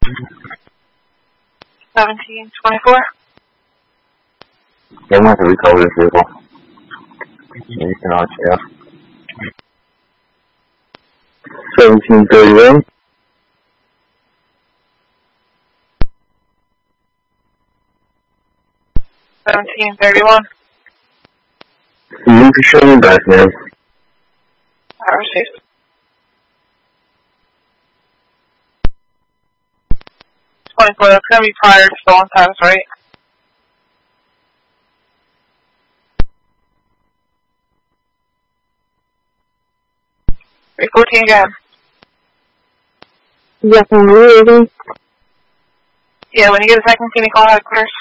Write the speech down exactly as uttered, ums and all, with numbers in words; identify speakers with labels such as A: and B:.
A: seventeen twenty-four.
B: Yeah, I'm going to recover this vehicle. Anything on chair. seventeen thirty-one.
A: seventeen thirty-one.
B: You can show me back, man.
A: I received. twenty-four, that's going to be prior to stolen times, right? three fourteen again.
C: Yes, I'm ready.
A: Yeah, when you get a second, can you call headquarters?